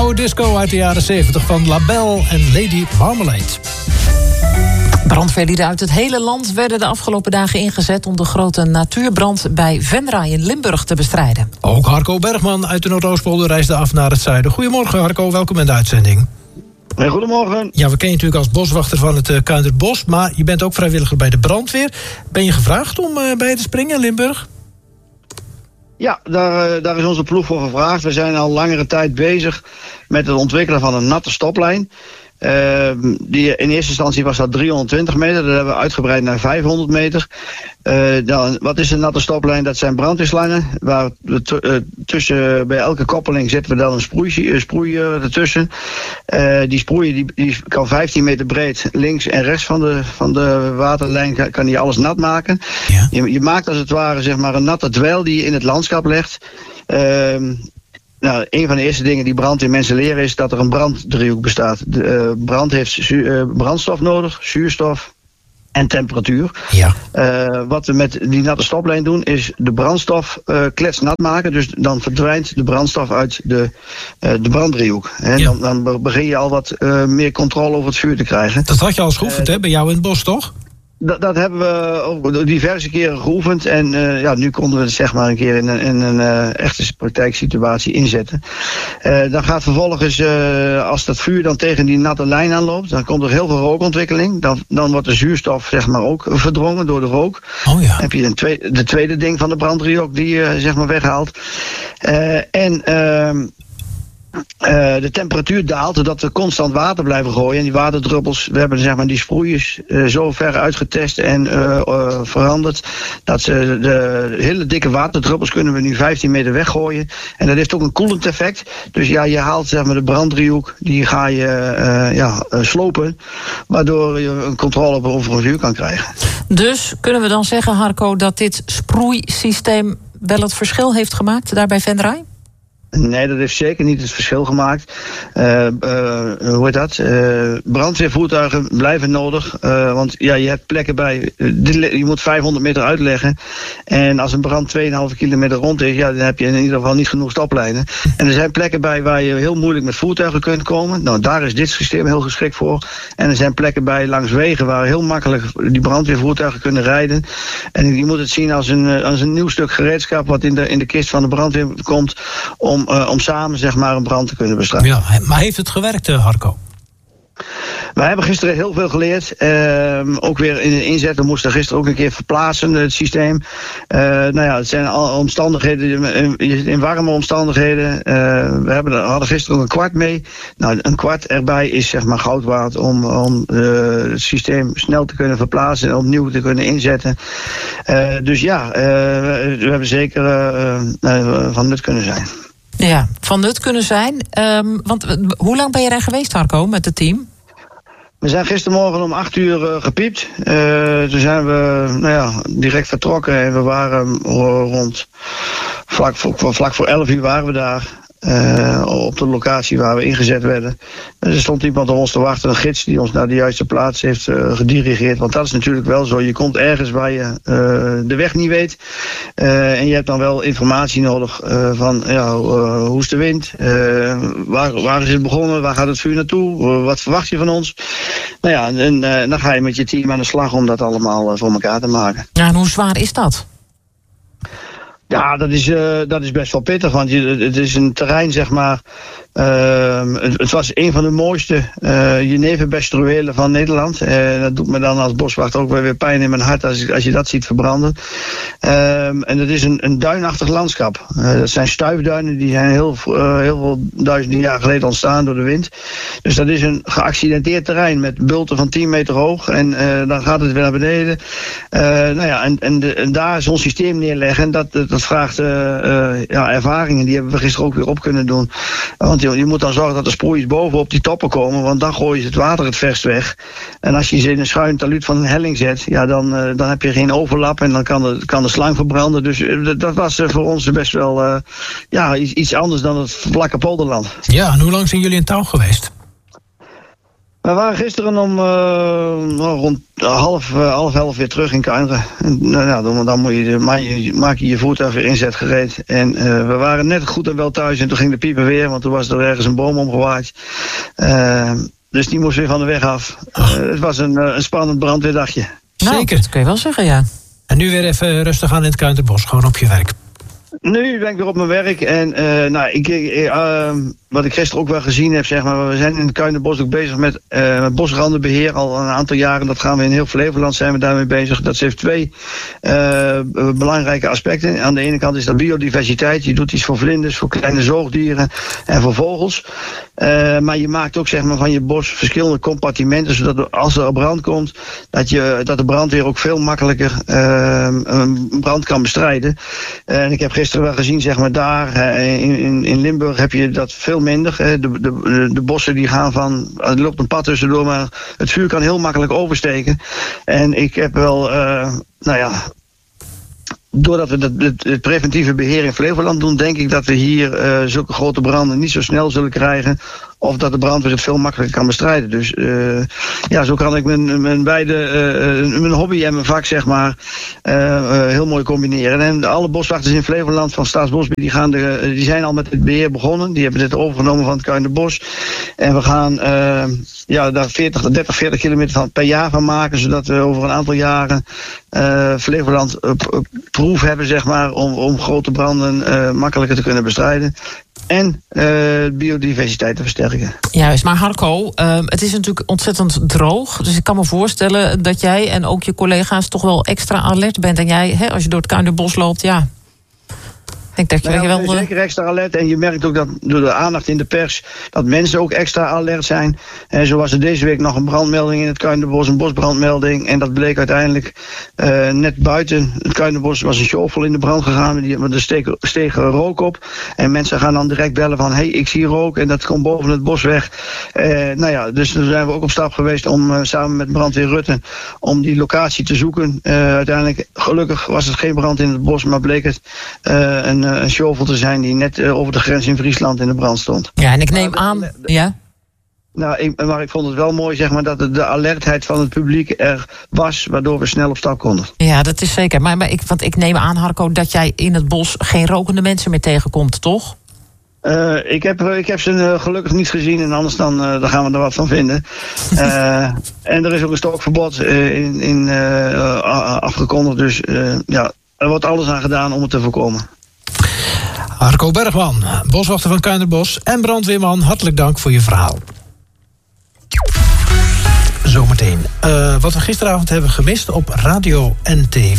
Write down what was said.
Disco uit de jaren 70 van La Belle en Lady Marmalade. Brandweerlieden uit het hele land werden de afgelopen dagen ingezet om de grote natuurbrand bij Venray in Limburg te bestrijden. Ook Harco Bergman uit de Noordoostpolder reisde af naar het zuiden. Goedemorgen Harco, welkom in de uitzending. Hey, goedemorgen. Ja, we kennen je natuurlijk als boswachter van het Kuinderbos, maar je bent ook vrijwilliger bij de brandweer. Ben je gevraagd om bij te springen in Limburg? Ja, daar is onze ploeg voor gevraagd. We zijn al langere tijd bezig met het ontwikkelen van een natte stoplijn. Die in eerste instantie was dat 320 meter. Dat hebben we uitgebreid naar 500 meter. Wat is een natte stoplijn? Dat zijn brandweerslangen. Waar we bij elke koppeling zetten we dan een sproeier ertussen. Die sproeier die kan 15 meter breed. Links en rechts van de waterlijn kan die alles nat maken. Ja. Je maakt als het ware zeg maar een natte dweil die je in het landschap legt. Een van de eerste dingen die brand in mensen leren is dat er een branddriehoek bestaat. Brand heeft brandstof nodig, zuurstof en temperatuur. Ja. Wat we met die natte stoplijn doen is de brandstof kletsnat maken. Dus dan verdwijnt de brandstof uit de branddriehoek. Ja. Dan begin je al wat meer controle over het vuur te krijgen. Dat had je al geoefend hè, bij jou in het bos toch? Dat hebben we ook diverse keren geoefend. En nu konden we het zeg maar een keer in een echte praktijksituatie inzetten. Dan gaat vervolgens, als dat vuur dan tegen die natte lijn aanloopt, dan komt er heel veel rookontwikkeling. Dan wordt de zuurstof zeg maar ook verdrongen door de rook. Oh ja. Dan heb je de tweede ding van de branddriehoek die je zeg maar weghaalt. De temperatuur daalt, zodat we constant water blijven gooien. En die waterdruppels, we hebben zeg maar die sproeiers zo ver uitgetest en veranderd, dat ze de hele dikke waterdruppels kunnen we nu 15 meter weggooien. En dat heeft ook een koelend effect. Dus ja, je haalt zeg maar de branddriehoek, die ga je slopen, waardoor je een controle over een vuur kan krijgen. Dus kunnen we dan zeggen, Harco, dat dit sproeisysteem wel het verschil heeft gemaakt daar bij Venray? Nee, dat heeft zeker niet het verschil gemaakt. Hoe heet dat? Brandweervoertuigen blijven nodig. Want ja, je hebt plekken bij. Je moet 500 meter uitleggen. En als een brand 2,5 kilometer rond is, ja, dan heb je in ieder geval niet genoeg stoplijnen. En er zijn plekken bij waar je heel moeilijk met voertuigen kunt komen. Nou, daar is dit systeem heel geschikt voor. En er zijn plekken bij langs wegen waar heel makkelijk die brandweervoertuigen kunnen rijden. En je moet het zien als een nieuw stuk gereedschap wat in de kist van de brandweer komt om samen zeg maar een brand te kunnen bestrijden. Ja, maar heeft het gewerkt, Harco? We hebben gisteren heel veel geleerd. Ook weer in de inzet. We moesten gisteren ook een keer verplaatsen, het systeem. Het zijn al omstandigheden, in warme omstandigheden. We hadden gisteren ook een kwart mee. Nou, een kwart erbij is zeg maar goud waard om het systeem snel te kunnen verplaatsen en opnieuw te kunnen inzetten. We hebben zeker van nut kunnen zijn. Ja, van nut kunnen zijn. Want hoe lang ben je daar geweest, Harco, met het team? We zijn gistermorgen om 8 uur gepiept. Toen zijn we direct vertrokken en we waren vlak voor 11 uur waren we daar. Op de locatie waar we ingezet werden. En er stond iemand op ons te wachten, een gids die ons naar de juiste plaats heeft gedirigeerd. Want dat is natuurlijk wel zo. Je komt ergens waar je de weg niet weet. En je hebt dan wel informatie nodig van hoe is de wind? Waar is het begonnen? Waar gaat het vuur naartoe? Wat verwacht je van ons? En dan ga je met je team aan de slag om dat allemaal voor elkaar te maken. Ja, en hoe zwaar is dat? Ja, dat is best wel pittig, want het is een terrein, zeg maar. Het was een van de mooiste jeneverbestruelen van Nederland. Dat doet me dan als boswachter ook weer pijn in mijn hart als je dat ziet verbranden. En het is een duinachtig landschap. Dat zijn stuifduinen, die zijn heel veel duizenden jaar geleden ontstaan door de wind. Dus dat is een geaccidenteerd terrein met bulten van 10 meter hoog. En dan gaat het weer naar beneden. En daar zo'n systeem neerleggen, dat vraagt ervaringen. Die hebben we gisteren ook weer op kunnen doen. Want je moet dan zorgen dat de sproeiers bovenop die toppen komen, want dan gooien ze het water het verst weg. En als je ze in een schuin taluut van een helling zet, ja, dan heb je geen overlap en dan kan de slang verbranden. Dus dat was voor ons best wel iets anders dan het vlakke polderland. Ja, en hoe lang zijn jullie in touw geweest? We waren gisteren om rond half 11 weer terug in Kuinderen. Dan maak je je voertuig weer inzet gereed. En we waren net goed en wel thuis en toen ging de pieper weer, want toen was er ergens een boom omgewaaid. Dus die moest weer van de weg af. Het was een spannend brandweerdagje. Zeker. Dat kun je wel zeggen, ja. En nu weer even rustig aan in het Kuinterbos, gewoon op je werk. Nu ben ik weer op mijn werk en wat ik gisteren ook wel gezien heb, zeg maar, we zijn in het Kuinterbos ook bezig met bosrandenbeheer al een aantal jaren. Dat gaan we in heel Flevoland zijn we daarmee bezig. Dat heeft twee belangrijke aspecten. Aan de ene kant is dat biodiversiteit. Je doet iets voor vlinders, voor kleine zoogdieren en voor vogels. Maar je maakt ook zeg maar, van je bos verschillende compartimenten, zodat als er brand komt, dat de brandweer ook veel makkelijker een brand kan bestrijden. En ik heb gisteren wel gezien, zeg maar, daar in Limburg heb je dat veel minder. De bossen die gaan van, er loopt een pad tussendoor, maar het vuur kan heel makkelijk oversteken. En ik heb wel, doordat we het preventieve beheer in Flevoland doen, denk ik dat we hier zulke grote branden niet zo snel zullen krijgen. Of dat de brandweer het veel makkelijker kan bestrijden. Dus zo kan ik mijn hobby en mijn vak, zeg maar, heel mooi combineren. En alle boswachters in Flevoland van Staatsbosbeheer, die zijn al met het beheer begonnen. Die hebben dit overgenomen van het Kuinterbos. En we gaan daar 40 kilometer per jaar van maken, zodat we over een aantal jaren Flevoland proef hebben, zeg maar, om grote branden makkelijker te kunnen bestrijden. En biodiversiteit te versterken. Juist, maar Harco, het is natuurlijk ontzettend droog. Dus ik kan me voorstellen dat jij en ook je collega's toch wel extra alert bent. En jij, als je door het Kuinterbos loopt, ja. Ik denk dat je wel. Zeker extra alert. En je merkt ook dat door de aandacht in de pers dat mensen ook extra alert zijn. En zo was er deze week nog een brandmelding in het Kuinterbos, een bosbrandmelding. En dat bleek uiteindelijk net buiten het Kuinterbos was een shovel in de brand gegaan. Er steeg rook op. En mensen gaan dan direct bellen van ik zie rook en dat komt boven het bos weg. Dus toen zijn we ook op stap geweest om samen met brandweer Rutte om die locatie te zoeken. Uiteindelijk, gelukkig was het geen brand in het bos, maar bleek het een shovel te zijn die net over de grens in Friesland in de brand stond. Ja, en ik neem aan. Ja? Maar ik vond het wel mooi, zeg maar, dat de alertheid van het publiek er was, waardoor we snel op stap konden. Ja, dat is zeker. Want ik neem aan, Harco, dat jij in het bos geen rokende mensen meer tegenkomt, toch? Ik heb ze gelukkig niet gezien en anders dan gaan we er wat van vinden. En er is ook een stokverbod afgekondigd, dus er wordt alles aan gedaan om het te voorkomen. Harco Bergman, boswachter van Kuinterbos en brandweerman, hartelijk dank voor je verhaal. Zometeen. Wat we gisteravond hebben gemist op radio en tv.